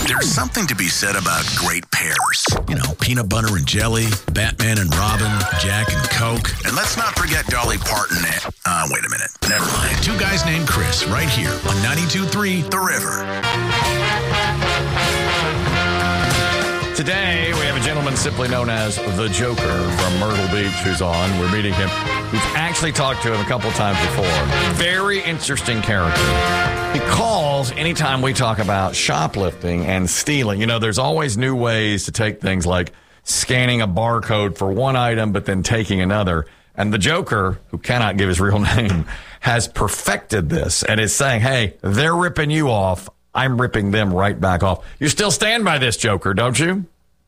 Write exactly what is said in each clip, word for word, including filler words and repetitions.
There's something to be said about great pairs. You know, peanut butter and jelly, Batman and Robin, Jack and Coke. And let's not forget Dolly Parton and... Uh, wait a minute. Never mind. Two guys named Chris right here on ninety-two point three The River. Today, we have a gentleman simply known as the Joker from Myrtle Beach who's on. We're meeting him. We've actually talked to him a couple of times before. Very interesting character. He calls anytime we talk about shoplifting and stealing. You know, there's always new ways to take things like scanning a barcode for one item but then taking another. And the Joker, who cannot give his real name, has perfected this and is saying, hey, they're ripping you off. I'm ripping them right back off. You still stand by this, Joker, don't you?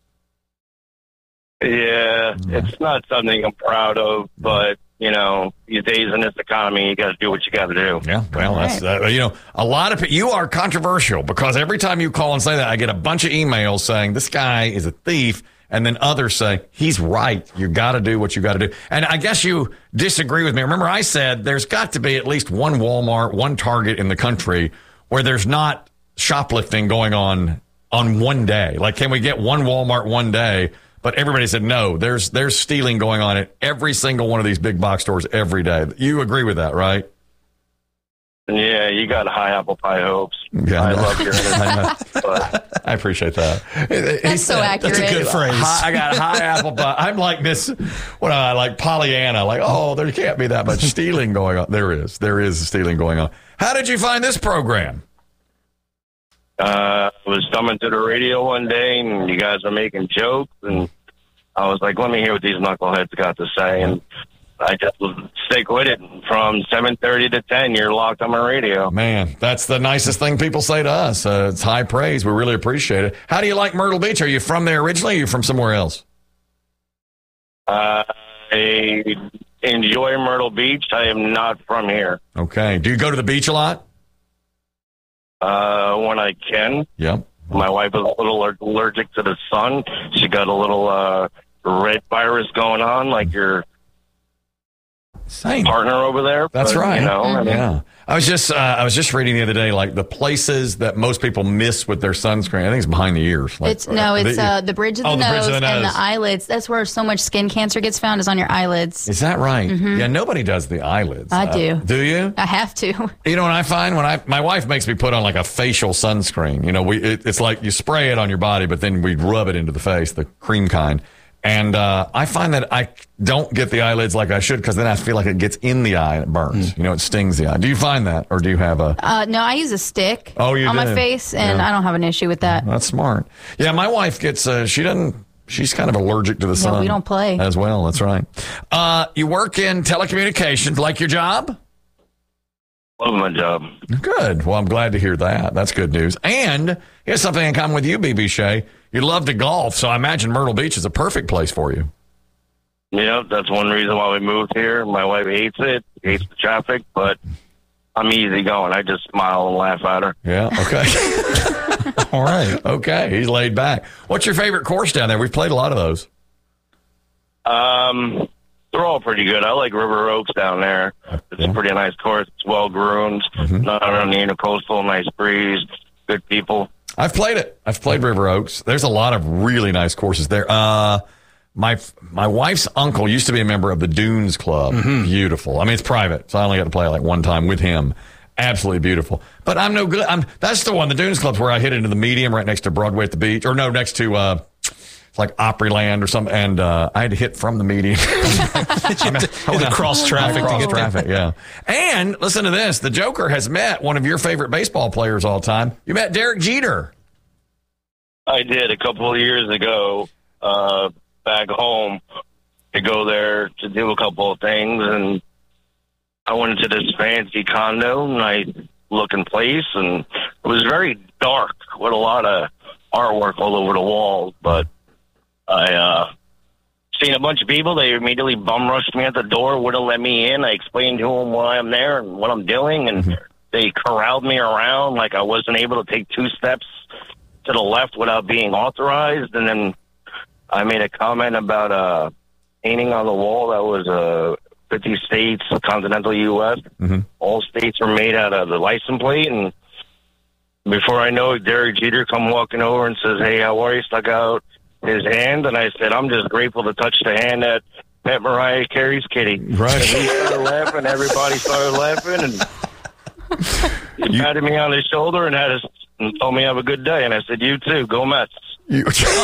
Yeah, it's not something I'm proud of, but, you know, these days in this economy, you got to do what you got to do. Yeah, well, that's, uh, you know, a lot of people, you are controversial because every time you call and say that, I get a bunch of emails saying this guy is a thief. And then others say, he's right. You got to do what you got to do. And I guess you disagree with me. Remember, I said there's got to be at least one Walmart, one Target in the country where there's not shoplifting going on on one day. Like, can we get one Walmart one day? But everybody said, no, there's there's stealing going on at every single one of these big box stores every day. You agree with that, right? Yeah, you got high apple pie hopes. Yeah, I no. love your energy. But I appreciate that. That's so accurate. That's a good phrase. High, I got high apple pie. I'm like Miss, what am I, like Pollyanna. Like, oh, there can't be that much stealing going on. There is. There is stealing going on. How did you find this program? Uh, I was coming to the radio one day, and you guys were making jokes, and I was like, let me hear what these knuckleheads got to say, and I just was stick with it. From seven thirty to ten, you're locked on my radio. Man, that's the nicest thing people say to us. Uh, it's high praise. We really appreciate it. How do you like Myrtle Beach? Are you from there originally, or are you from somewhere else? Uh, I enjoy Myrtle Beach. I am not from here. Okay. Do you go to the beach a lot? Uh, when I can. Yep. My wife is a little allergic to the sun. She got a little uh, red virus going on, like your Same. partner over there. That's but, right. You know, I mean, yeah. I was just uh, I was just reading the other day, like the places that most people miss with their sunscreen. I think it's behind the ears. Like, It's no, it's the, uh, the bridge of the, oh, the nose bridge of the and nose. the eyelids. That's where so much skin cancer gets found, is on your eyelids. Is that right? Yeah, nobody does the eyelids. I do. Uh, do you? I have to. You know what I find when I my wife makes me put on like a facial sunscreen. You know, we it, it's like you spray it on your body, but then we rub it into the face, the cream kind. And uh, I find that I don't get the eyelids like I should because then I feel like it gets in the eye and it burns. You know, it stings the eye. Do you find that, or do you have a? Uh, no, I use a stick Oh, you on do? my face, and Yeah. I don't have an issue with that. That's smart. Yeah, my wife gets. Uh, she doesn't. She's kind of allergic to the sun. we don't play. as well. That's right. Uh, you work in telecommunications. Like your job? love my job. Good. Well, I'm glad to hear that. That's good news. And here's something in common with you, B B. Shea. You love to golf, so I imagine Myrtle Beach is a perfect place for you. Yeah, that's one reason why we moved here. My wife hates it, hates the traffic, but I'm easy going. I just smile and laugh at her. Yeah. Okay. All right. Okay. He's laid back. What's your favorite course down there? We've played a lot of those. Um, they're all pretty good. I like River Oaks down there. It's a pretty nice course. It's well groomed. Mm-hmm. Not on the intercoastal, nice breeze, good people. I've played it. I've played River Oaks. There's a lot of really nice courses there. Uh, my my wife's uncle used to be a member of the Dunes Club. Beautiful. I mean, it's private, so I only got to play like one time with him. Absolutely beautiful. But I'm no good. I'm that's the one. The Dunes Club's where I hit into the medium right next to Broadway at the beach, or no, next to uh, it's like Opryland or something. And uh, I had to hit from the medium. You had to cross traffic to Cross get there. traffic, yeah. And listen to this: the Joker has met one of your favorite baseball players all time. You met Derek Jeter. I did a couple of years ago, uh, back home, to go there to do a couple of things, and I went into this fancy condo, nice looking place, and it was very dark with a lot of artwork all over the walls. But I uh, seen a bunch of people. They immediately bum rushed me at the door, wouldn't let me in. I explained to them why I'm there and what I'm doing, and they corralled me around like I wasn't able to take two steps to the left without being authorized. And then I made a comment about uh, painting on the wall that was uh, fifty states, continental U S. Mm-hmm. All states were made out of the license plate, and before I know it, Derek Jeter come walking over and says, "Hey, how are you?" Stuck out his hand, and I said, "I'm just grateful to touch the hand that met Mariah Carey's kitty." Right. And he started laughing. Everybody started laughing, and he You- patted me on the shoulder and had us and told me have a good day. And I said, "You too. Go Mets." You,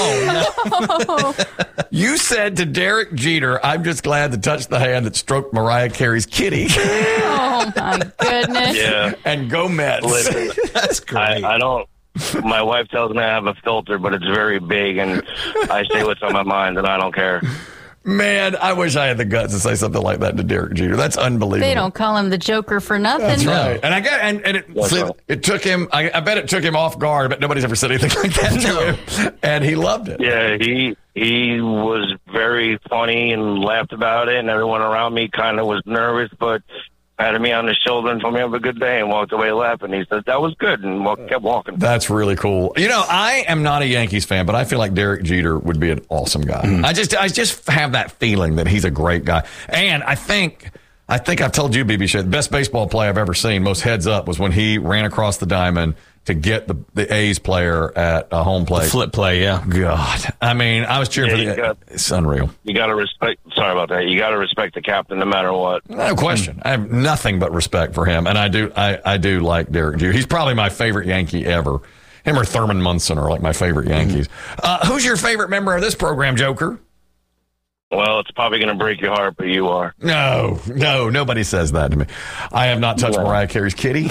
you said to Derek Jeter, "I'm just glad to touch the hand that stroked Mariah Carey's kitty." Oh, my goodness. Yeah. And go Mets. Listen, That's great. I, I don't. My wife tells me I have a filter, but it's very big, and I say what's on my mind, and I don't care. Man, I wish I had the guts to say something like that to Derek Jeter. That's unbelievable. They don't call him the Joker for nothing. That's right. And I get, and, and it, That's see, right. it took him, I, I bet it took him off guard, but nobody's ever said anything like that to him. And he loved it. Yeah, he he was very funny and laughed about it, and everyone around me kind of was nervous, but patted me on the shoulder and told me have a good day and walked away laughing. He said that was good and walk, kept walking. That's really cool. You know, I am not a Yankees fan, but I feel like Derek Jeter would be an awesome guy. Mm-hmm. I just, I just have that feeling that he's a great guy. And I think, I think I've told you, B B, Shea, the best baseball play I've ever seen, most heads up, was when he ran across the diamond to get the, the A's player at a home plate. Flip play, yeah. God, I mean, I was cheering Yeah, for you the. got- It's unreal. You got to respect. Sorry about that. You got to respect the captain no matter what. No question. I have nothing but respect for him, and I do. I, I do like Derek Jeter. He's probably my favorite Yankee ever. Him or Thurman Munson are like my favorite Yankees. Uh, who's your favorite member of this program, Joker? Well, it's probably going to break your heart, but you are. No, no, nobody says that to me. I have not touched Yeah. Mariah Carey's kitty.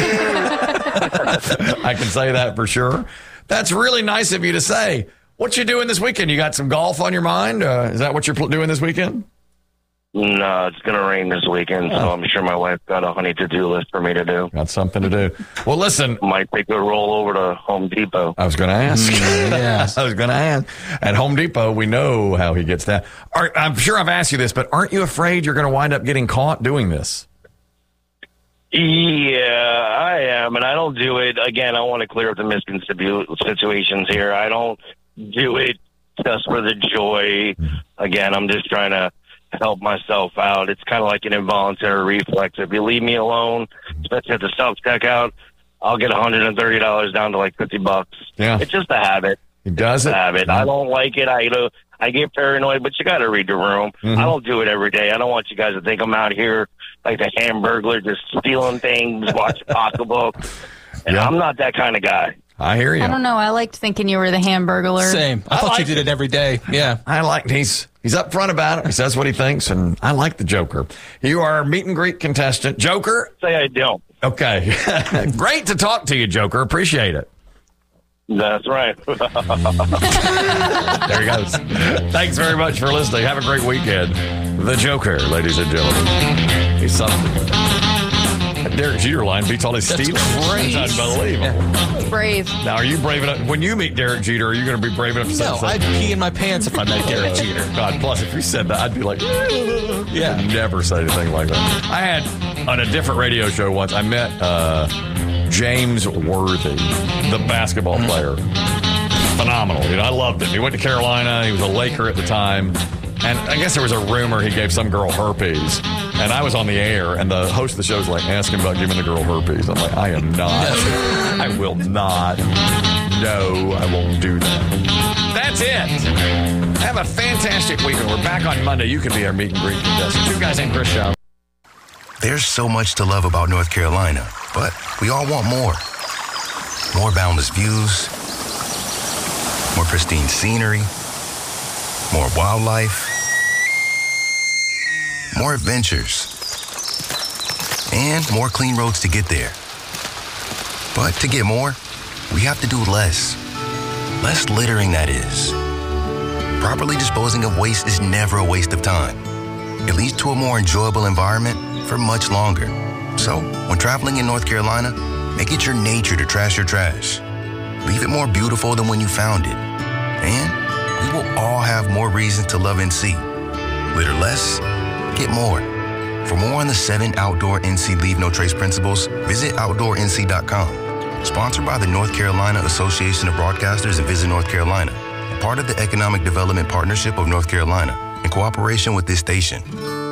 I can say that for sure. That's really nice of you to say. What you doing this weekend? You got some golf on your mind? Uh, is that what you're pl- doing this weekend? No, it's going to rain this weekend, so I'm sure my wife got a honey to-do list for me to do. Got something to do. Well, listen, Might take a roll over to Home Depot. I was going to ask. yes. I was going to ask. At Home Depot, we know how he gets that. Are, I'm sure I've asked you this, but aren't you afraid you're going to wind up getting caught doing this? Yeah, I am, and I don't do it. Again, I want to clear up the misconceptions situations here. I don't do it just for the joy. Again, I'm just trying to help myself out. It's kind of like an involuntary reflex. If you leave me alone, especially at the self-checkout, I'll get one hundred thirty dollars down to like fifty bucks. Yeah. It's just a habit. He does It's it. a habit. I don't like it. I, you know, I get paranoid, but you got to read the room. Mhm. I don't do it every day. I don't want you guys to think I'm out here like the Hamburglar, just stealing things, watching pocketbook. And Yeah. I'm not that kind of guy. I hear you. I don't know. I liked thinking you were the Hamburglar. Same. I, I thought like you did it every day. Yeah. I like he's he's upfront about it. He says what he thinks, and I like the Joker. You are a meet and greet contestant, Joker. Say I don't. Okay, great to talk to you, Joker. Appreciate it. That's right. There he goes. Thanks very much for listening. Have a great weekend. The Joker, ladies and gentlemen. He's something. That Derek Jeter line beats all his That's steals. crazy. That's unbelievable. Brave. Now, are you brave enough? When you meet Derek Jeter, are you going to be brave enough to say No, I'd something? pee in my pants if I met Derek Jeter. God, plus, if you said that, I'd be like, Yeah. never say anything like that. I had, on a different radio show once, I met uh, James Worthy, the basketball player. Phenomenal. You know, I loved him. He went to Carolina. He was a Laker at the time. And I guess there was a rumor he gave some girl herpes. And I was on the air, and the host of the show was like, asking about giving the girl herpes. I'm like, I am not. I will not. No, I won't do that. That's it. Have a fantastic weekend. We're back on Monday. You can be our meet and greet contestant. Two guys named Chris Show. There's so much to love about North Carolina, but we all want more. More boundless views, more pristine scenery, more wildlife, more adventures, and more clean roads to get there. But to get more, we have to do less. Less littering, that is. Properly disposing of waste is never a waste of time. It leads to a more enjoyable environment for much longer. So, when traveling in North Carolina, make it your nature to trash your trash. Leave it more beautiful than when you found it. And we will all have more reasons to love N C. Litter less, get more. For more on the seven outdoor N C Leave No Trace principles, visit outdoor N C dot com. Sponsored by the North Carolina Association of Broadcasters and Visit North Carolina. And part of the Economic Development Partnership of North Carolina in cooperation with this station.